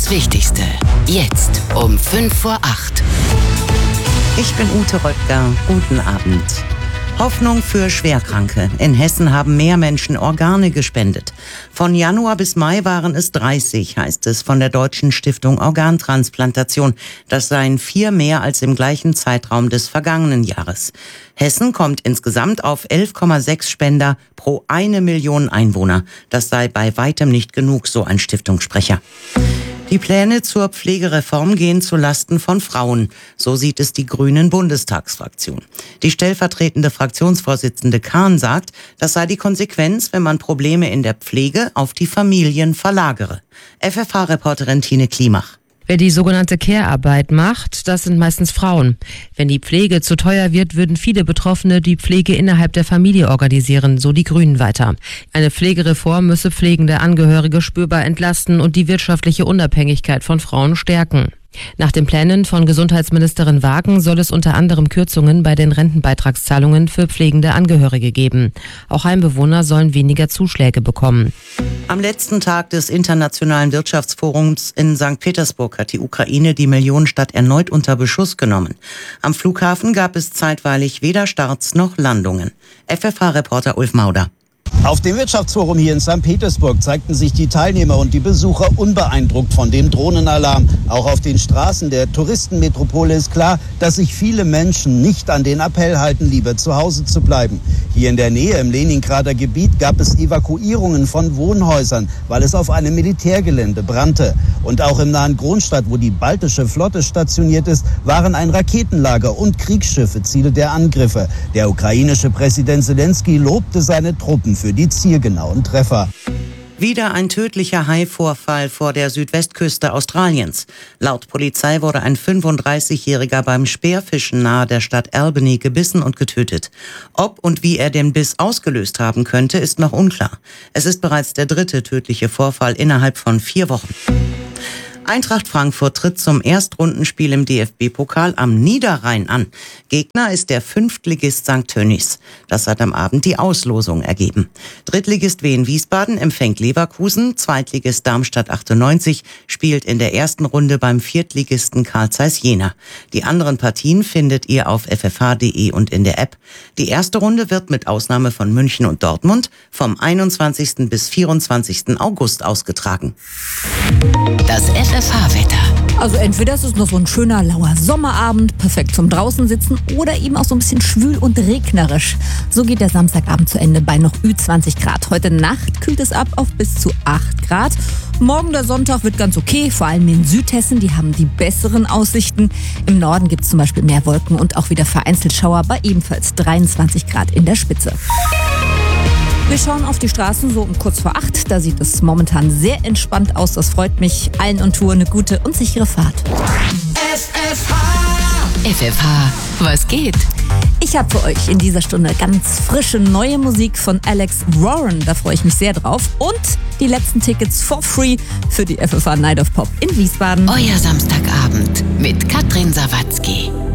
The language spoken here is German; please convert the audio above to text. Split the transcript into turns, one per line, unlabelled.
Das Wichtigste. Jetzt um 7:55.
Ich bin Ute Röttger. Guten Abend. Hoffnung für Schwerkranke. In Hessen haben mehr Menschen Organe gespendet. Von Januar bis Mai waren es 30, heißt es von der Deutschen Stiftung Organtransplantation. Das seien 4 mehr als im gleichen Zeitraum des vergangenen Jahres. Hessen kommt insgesamt auf 11,6 Spender pro 1 Million Einwohner. Das sei bei weitem nicht genug, so ein Stiftungssprecher. Die Pläne zur Pflegereform gehen zu Lasten von Frauen. So sieht es die Grünen-Bundestagsfraktion. Die stellvertretende Fraktionsvorsitzende Kahn sagt, das sei die Konsequenz, wenn man Probleme in der Pflege auf die Familien verlagere. FFH-Reporterin Tine Klimach.
Wer die sogenannte Care-Arbeit macht, das sind meistens Frauen. Wenn die Pflege zu teuer wird, würden viele Betroffene die Pflege innerhalb der Familie organisieren, so die Grünen weiter. Eine Pflegereform müsse pflegende Angehörige spürbar entlasten und die wirtschaftliche Unabhängigkeit von Frauen stärken. Nach den Plänen von Gesundheitsministerin Wagen soll es unter anderem Kürzungen bei den Rentenbeitragszahlungen für pflegende Angehörige geben. Auch Heimbewohner sollen weniger Zuschläge bekommen.
Am letzten Tag des Internationalen Wirtschaftsforums in St. Petersburg hat die Ukraine die Millionenstadt erneut unter Beschuss genommen. Am Flughafen gab es zeitweilig weder Starts noch Landungen. FFH-Reporter Ulf Mauder.
Auf dem Wirtschaftsforum hier in St. Petersburg zeigten sich die Teilnehmer und die Besucher unbeeindruckt von dem Drohnenalarm. Auch auf den Straßen der Touristenmetropole ist klar, dass sich viele Menschen nicht an den Appell halten, lieber zu Hause zu bleiben. Hier in der Nähe im Leningrader Gebiet gab es Evakuierungen von Wohnhäusern, weil es auf einem Militärgelände brannte. Und auch im nahen Kronstadt, wo die baltische Flotte stationiert ist, waren ein Raketenlager und Kriegsschiffe Ziele der Angriffe. Der ukrainische Präsident Zelensky lobte seine Truppen für die zielgenauen Treffer.
Wieder ein tödlicher Haivorfall vor der Südwestküste Australiens. Laut Polizei wurde ein 35-Jähriger beim Speerfischen nahe der Stadt Albany gebissen und getötet. Ob und wie er den Biss ausgelöst haben könnte, ist noch unklar. Es ist bereits der 3. tödliche Vorfall innerhalb von 4 Wochen. Eintracht Frankfurt tritt zum Erstrundenspiel im DFB-Pokal am Niederrhein an. Gegner ist der 5. Ligist St. Tönnies. Das hat am Abend die Auslosung ergeben. Drittligist Wien Wiesbaden empfängt Leverkusen. Zweitligist Darmstadt 98 spielt in der ersten Runde beim Viertligisten Carl Zeiss Jena. Die anderen Partien findet ihr auf ffh.de und in der App. Die erste Runde wird mit Ausnahme von München und Dortmund vom 21. bis 24. August ausgetragen.
Das FFH-Wetter.
Also entweder ist es noch so ein schöner, lauer Sommerabend, perfekt zum draußen sitzen, oder eben auch so ein bisschen schwül und regnerisch. So geht der Samstagabend zu Ende bei noch 20 Grad. Heute Nacht kühlt es ab auf bis zu 8 Grad. Morgen der Sonntag wird ganz okay, vor allem in Südhessen, die haben die besseren Aussichten. Im Norden gibt es zum Beispiel mehr Wolken und auch wieder vereinzelt Schauer bei ebenfalls 23 Grad in der Spitze. Wir schauen auf die Straßen so um kurz vor 8. Da sieht es momentan sehr entspannt aus. Das freut mich. Allen on Tour eine gute und sichere Fahrt.
FFH, was geht?
Ich habe für euch in dieser Stunde ganz frische neue Musik von Alex Warren. Da freue ich mich sehr drauf. Und die letzten Tickets for free für die FFH Night of Pop in Wiesbaden.
Euer Samstagabend mit Katrin Sawatzki.